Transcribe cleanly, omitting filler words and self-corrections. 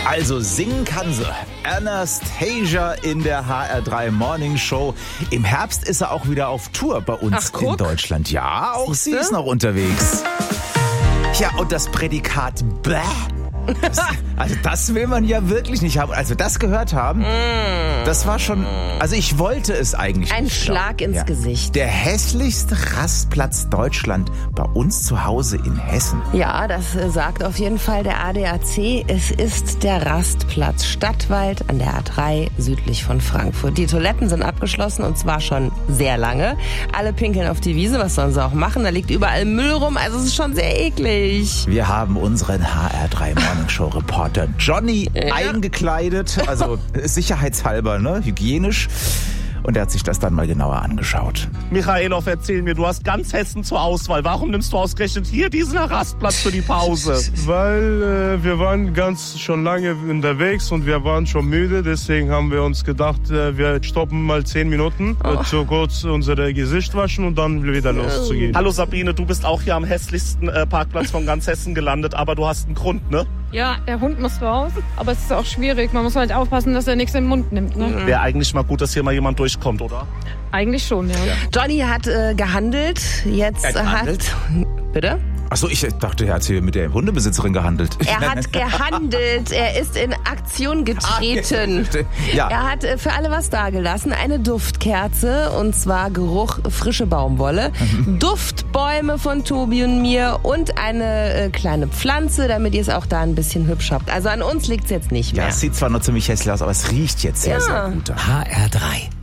Also singen kann sie. Anastasia in der HR3 Morning Show. Im Herbst ist er auch wieder auf Tour bei uns in Deutschland. Ja, auch sie ist noch unterwegs. Ja, und das Prädikat bäh. Das will man ja wirklich nicht haben. Also das gehört haben, das war schon, also ich wollte es eigentlich Ein nicht. Schlag ins Gesicht. Der hässlichste Rastplatz Deutschland bei uns zu Hause in Hessen. Ja, das sagt auf jeden Fall der ADAC. Es ist der Rastplatz Stadtwald an der A3 südlich von Frankfurt. Die Toiletten sind abgeschlossen und zwar schon sehr lange. Alle pinkeln auf die Wiese, was sollen sie auch machen? Da liegt überall Müll rum, also es ist schon sehr eklig. Wir haben unseren HR3 Morning Show Reporter Johnny eingekleidet, also sicherheitshalber, ne, hygienisch. Und er hat sich das dann mal genauer angeschaut. Michailov, erzähl mir, du hast ganz Hessen zur Auswahl. Warum nimmst du ausgerechnet hier diesen Rastplatz für die Pause? Weil wir waren schon lange unterwegs und wir waren schon müde. Deswegen haben wir uns gedacht, wir stoppen mal 10 Minuten, so kurz unser Gesicht waschen und dann wieder loszugehen. Hallo Sabine, du bist auch hier am hässlichsten Parkplatz von ganz Hessen gelandet, aber du hast einen Grund, ne? Ja, der Hund muss raus, aber es ist auch schwierig. Man muss halt aufpassen, dass er nichts in den Mund nimmt. Ne? Wäre eigentlich mal gut, dass hier mal jemand durchkommt, oder? Eigentlich schon, ja. Johnny hat gehandelt. Jetzt Bitte? Achso, ich dachte, er hat hier mit der Hundebesitzerin gehandelt. Er hat gehandelt. Er ist in Aktion getreten. Ja. Er hat für alle was dagelassen. Eine Duftkerze, und zwar Geruch frische Baumwolle, Duftbäume von Tobi und mir und eine kleine Pflanze, damit ihr es auch da ein bisschen hübsch habt. Also an uns liegt's jetzt nicht mehr. Ja, es sieht zwar noch ziemlich hässlich aus, aber es riecht jetzt sehr, sehr gut. HR3